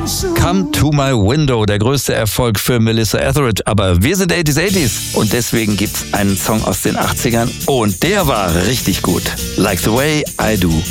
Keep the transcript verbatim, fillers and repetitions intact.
Come to my window, der größte Erfolg für Melissa Etheridge. Aber wir sind achtziger, achtziger und deswegen gibt's einen Song aus den achtzigern und der war richtig gut. Like the way I do.